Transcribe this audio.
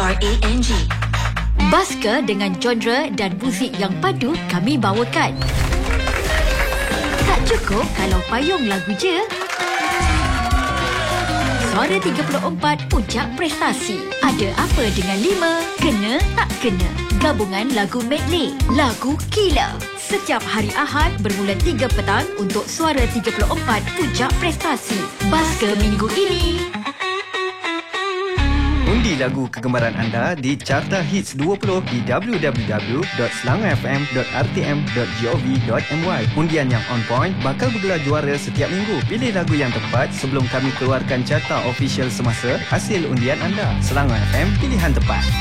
BANG. Baska dengan genre dan muzik yang padu kami bawakan. Tak cukup kalau payung lagu je. Suara 34 puncak prestasi. Ada apa dengan 5? Kena tak kena. Gabungan lagu medley. Lagu gila. Setiap hari Ahad bermula 3 petang untuk Suara 34 puncak prestasi. Baska minggu ini. Undi lagu kegemaran anda di Carta Hits 20 di www.selangorfm.rtm.gov.my. Undian yang on point bakal bergelar juara setiap minggu. Pilih lagu yang tepat sebelum kami keluarkan carta official semasa hasil undian anda. Selangor FM, pilihan tepat.